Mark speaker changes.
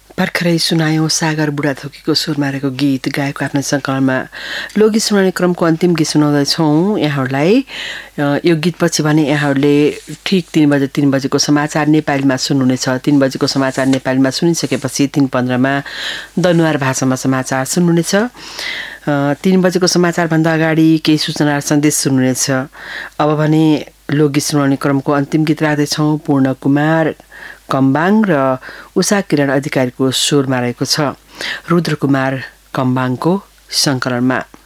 Speaker 1: भर्खरै सुनायौँ सागर बुढाथोकीको सुरमा रहेको गीत गाएको आफ्नो सङ्कलनमा लोकगीत सुनाउने क्रमको अन्तिम गीत सुनाउँदैछौँ यहाँहरूलाई। यो गीतपछि भने यहाँहरूले ठिक 3 बजेको समाचार नेपालीमा सुन्नुहुनेछ। 3 बजेको समाचार नेपालीमा सुनिसकेपछि 3:15मा दनुवार भाषामा समाचार सुन्नुहुनेछ। 3 बजेको समाचारभन्दा अगाडि केही सूचना सन्देश सुन्नुहुनेछ। अब भने लोकगीत सुनाउने क्रमको अन्तिम गीत राख्दैछौँ। पूर्ण कुमार कम्बाङ र उषा किरण अधिकारीको स्वरमा रहेको छ रुद्र कुमार कम्बाङको सङ्कलनमा।